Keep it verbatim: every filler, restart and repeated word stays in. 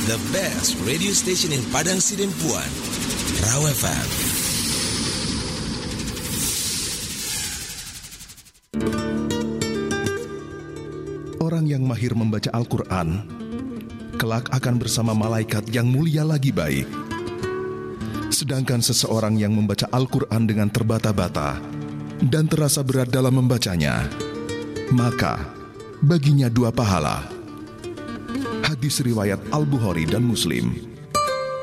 the best radio station in Padang Sidempuan, Raw F M. Orang yang mahir membaca Al-Quran kelak akan bersama malaikat yang mulia lagi baik. Sedangkan seseorang yang membaca Al-Quran dengan terbata-bata dan terasa berat dalam membacanya, maka baginya dua pahala. Hadis riwayat Al-Bukhari dan Muslim.